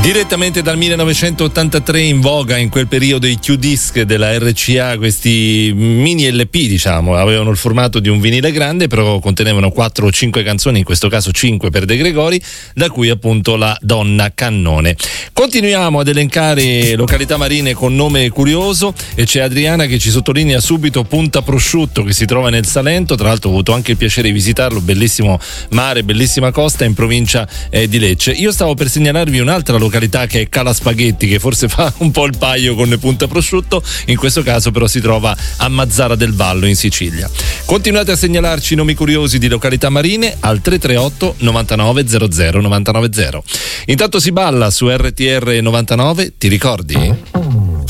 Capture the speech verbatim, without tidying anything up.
Direttamente dal millenovecentottantatré, in voga in quel periodo i Q-Disc della R C A, questi mini L P, diciamo, avevano il formato di un vinile grande, però contenevano quattro o cinque canzoni, in questo caso cinque per De Gregori, da cui appunto La Donna Cannone. Continuiamo ad elencare località marine con nome curioso e c'è Adriana che ci sottolinea subito Punta Prosciutto, che si trova nel Salento. Tra l'altro ho avuto anche il piacere di visitarlo, bellissimo mare, bellissima costa, in provincia eh, di Lecce. Io stavo per segnalarvi un'altra località che è Cala Spaghetti, che forse fa un po' il paio con Punta Prosciutto, in questo caso però si trova a Mazzara del Vallo in Sicilia. Continuate a segnalarci nomi curiosi di località marine al tre tre otto novantanove zero zero novantanove zero. Intanto si balla su R T R novantanove, ti ricordi?